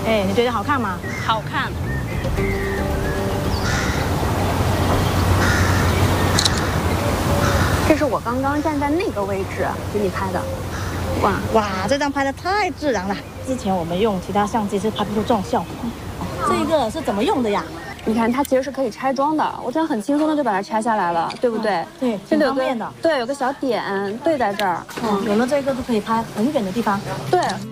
哎，你觉得好看吗？ 好看。 这是我刚刚站在那个位置给你拍的。 哇，这张拍的太自然了。之前我们用其他相机是拍不出这种效果。这个是怎么用的呀？ 你看，它其实是可以拆装的，我这样很轻松的就把它拆下来了，对不对？ 对，挺方便的。 对，有个小点对在这儿。 有了这个就可以拍很远的地方。 对。